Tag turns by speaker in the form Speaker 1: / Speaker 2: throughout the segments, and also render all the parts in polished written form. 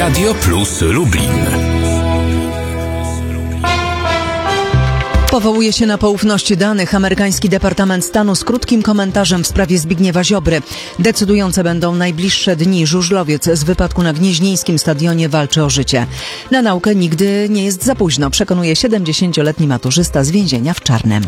Speaker 1: Radio Plus Lublin.
Speaker 2: Powołuje się na poufność danych amerykański Departament Stanu z krótkim komentarzem w sprawie Zbigniewa Ziobry. Decydujące będą najbliższe dni. Żużlowiec z wypadku na Gnieźnieńskim stadionie walczy o życie. Na naukę nigdy nie jest za późno, przekonuje 70-letni maturzysta z więzienia w Czarnem.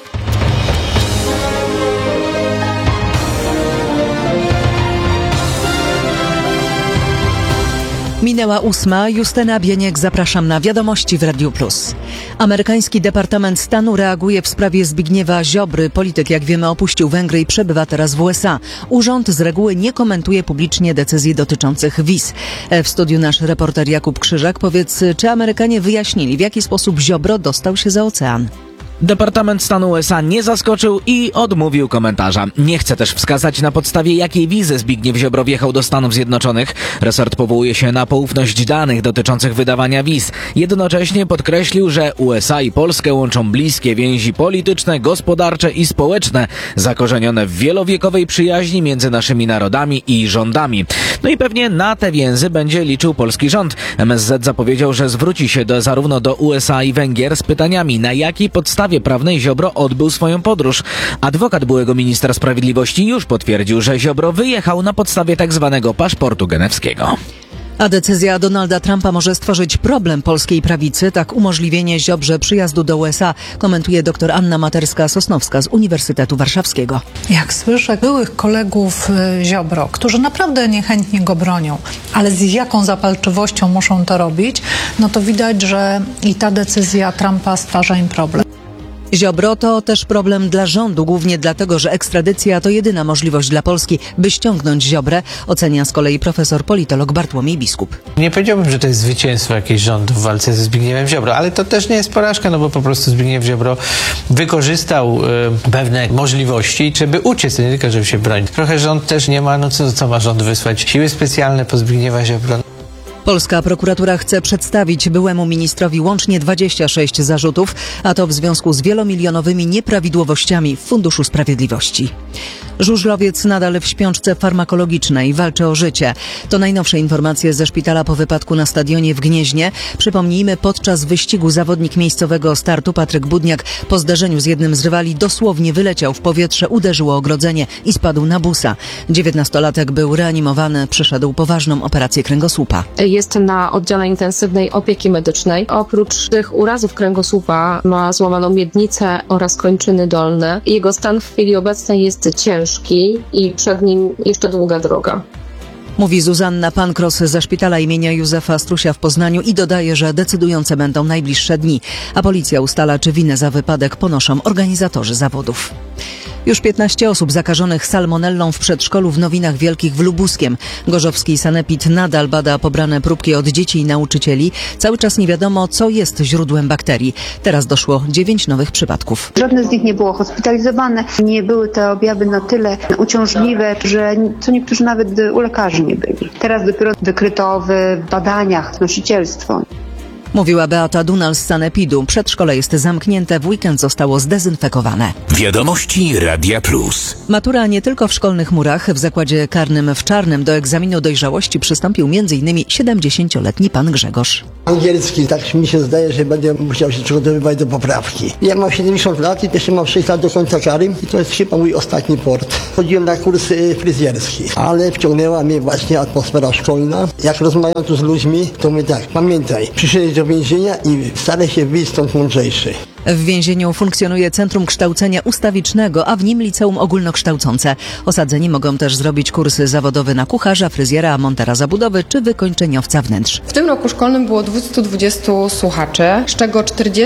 Speaker 2: Minęła 8. Justyna Bieniek, zapraszam na wiadomości w Radiu Plus. Amerykański Departament Stanu reaguje w sprawie Zbigniewa Ziobry. Polityk, jak wiemy, opuścił Węgry i przebywa teraz w USA. Urząd z reguły nie komentuje publicznie decyzji dotyczących wiz. W studiu nasz reporter Jakub Krzyżak. Powiedz, czy Amerykanie wyjaśnili, w jaki sposób Ziobro dostał się za ocean?
Speaker 3: Departament Stanu USA nie zaskoczył i odmówił komentarza. Nie chce też wskazać, na podstawie jakiej wizy Zbigniew Ziobro wjechał do Stanów Zjednoczonych. Resort powołuje się na poufność danych dotyczących wydawania wiz. Jednocześnie podkreślił, że USA i Polskę łączą bliskie więzi polityczne, gospodarcze i społeczne, zakorzenione w wielowiekowej przyjaźni między naszymi narodami i rządami. No i pewnie na te więzy będzie liczył polski rząd. MSZ zapowiedział, że zwróci się zarówno do USA i Węgier z pytaniami, na jakiej podstawie prawnej Ziobro odbył swoją podróż. Adwokat byłego ministra sprawiedliwości już potwierdził, że Ziobro wyjechał na podstawie tzw. paszportu genewskiego.
Speaker 2: A decyzja Donalda Trumpa może stworzyć problem polskiej prawicy. Tak umożliwienie Ziobrze przyjazdu do USA komentuje dr Anna Materska-Sosnowska z Uniwersytetu Warszawskiego.
Speaker 4: Jak słyszę byłych kolegów Ziobro, którzy naprawdę niechętnie go bronią, ale z jaką zapalczywością muszą to robić, no to widać, że i ta decyzja Trumpa stwarza im problem.
Speaker 2: Ziobro to też problem dla rządu, głównie dlatego, że ekstradycja to jedyna możliwość dla Polski, by ściągnąć Ziobrę, ocenia z kolei profesor politolog Bartłomiej Biskup.
Speaker 5: Nie powiedziałbym, że to jest zwycięstwo jakiegoś rządu w walce ze Zbigniewem Ziobro, ale to też nie jest porażka, no bo po prostu Zbigniew Ziobro wykorzystał pewne możliwości, żeby uciec, nie tylko żeby się bronić. Trochę rząd też nie ma, no co ma rząd wysłać? Siły specjalne po Zbigniewa Ziobro.
Speaker 2: Polska prokuratura chce przedstawić byłemu ministrowi łącznie 26 zarzutów, a to w związku z wielomilionowymi nieprawidłowościami w Funduszu Sprawiedliwości. Żużlowiec nadal w śpiączce farmakologicznej walczy o życie. To najnowsze informacje ze szpitala po wypadku na stadionie w Gnieźnie. Przypomnijmy, podczas wyścigu zawodnik miejscowego startu Patryk Budniak po zderzeniu z jednym z rywali dosłownie wyleciał w powietrze, uderzył o ogrodzenie i spadł na busa. 19-latek był reanimowany, przeszedł poważną operację kręgosłupa.
Speaker 6: Jest na oddziale intensywnej opieki medycznej. Oprócz tych urazów kręgosłupa ma złamaną miednicę oraz kończyny dolne. Jego stan w chwili obecnej jest ciężki i przed nim jeszcze długa droga.
Speaker 2: Mówi Zuzanna Pankros ze szpitala imienia Józefa Strusia w Poznaniu i dodaje, że decydujące będą najbliższe dni, a policja ustala, czy winę za wypadek ponoszą organizatorzy zawodów. Już 15 osób zakażonych salmonellą w przedszkolu w Nowinach Wielkich w Lubuskiem. Gorzowski sanepid nadal bada pobrane próbki od dzieci i nauczycieli. Cały czas nie wiadomo, co jest źródłem bakterii. Teraz doszło 9 nowych przypadków.
Speaker 7: Żadne z nich nie było hospitalizowane. Nie były te objawy na tyle uciążliwe, że co niektórzy nawet u lekarzy nie byli. Teraz dopiero wykryto w badaniach nosicielstwo.
Speaker 2: Mówiła Beata Dunal z sanepidu. Przedszkole jest zamknięte, w weekend zostało zdezynfekowane.
Speaker 1: Wiadomości Radia Plus.
Speaker 2: Matura nie tylko w szkolnych murach. W zakładzie karnym w Czarnym do egzaminu dojrzałości przystąpił m.in. 70-letni pan Grzegorz.
Speaker 8: Angielski, tak mi się zdaje, że będę musiał się przygotowywać do poprawki. Ja mam 70 lat i też mam 6 lat do końca kary i to jest chyba mój ostatni port. Chodziłem na kurs fryzjerski, ale wciągnęła mnie właśnie atmosfera szkolna. Jak rozmawiam tu z ludźmi, to mówię tak, pamiętaj, przyszedłeś do więzienia i staraj się wyjść stąd mądrzejszy.
Speaker 2: W więzieniu funkcjonuje Centrum Kształcenia Ustawicznego, a w nim liceum ogólnokształcące. Osadzeni mogą też zrobić kursy zawodowe na kucharza, fryzjera, montera zabudowy czy wykończeniowca wnętrz.
Speaker 9: W tym roku szkolnym było 220 słuchaczy, z czego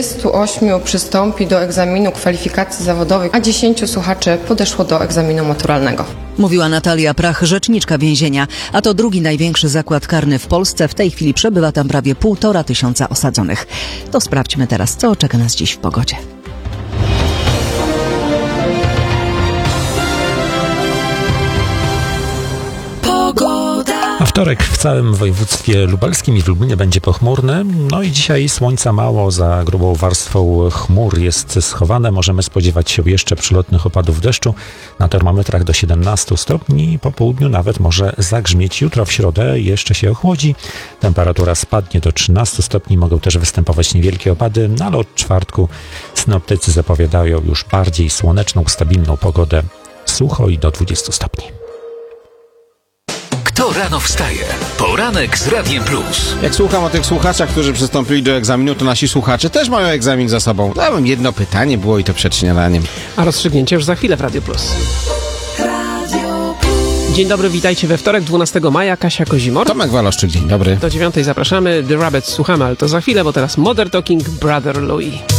Speaker 9: 48 przystąpi do egzaminu kwalifikacji zawodowych, a 10 słuchaczy podeszło do egzaminu maturalnego.
Speaker 2: Mówiła Natalia Prach, rzeczniczka więzienia. A to drugi największy zakład karny w Polsce. W tej chwili przebywa tam prawie 1500 osadzonych. To sprawdźmy teraz, co czeka nas dziś w pogodzie.
Speaker 10: Wtorek w całym województwie lubelskim i w Lublinie będzie pochmurny. No i dzisiaj słońca mało, za grubą warstwą chmur jest schowane. Możemy spodziewać się jeszcze przelotnych opadów deszczu. Na termometrach do 17 stopni. Po południu nawet może zagrzmieć. Jutro w środę jeszcze się ochłodzi. Temperatura spadnie do 13 stopni. Mogą też występować niewielkie opady, no ale od czwartku synoptycy zapowiadają już bardziej słoneczną, stabilną pogodę. Sucho i do 20 stopni.
Speaker 1: Kto rano wstaje? Poranek z Radiem Plus.
Speaker 11: Jak słucham o tych słuchaczach, którzy przystąpili do egzaminu, to nasi słuchacze też mają egzamin za sobą. Dałem jedno pytanie, było i to przed śniadaniem.
Speaker 12: A rozstrzygnięcie już za chwilę w Radio Plus. Dzień dobry, witajcie we wtorek, 12 maja, Kasia Kozimor.
Speaker 11: Tomek Waloszczyk, dzień dobry.
Speaker 12: Do 9 zapraszamy, The Rabbits słuchamy, ale to za chwilę, bo teraz Modern Talking, Brother Louis.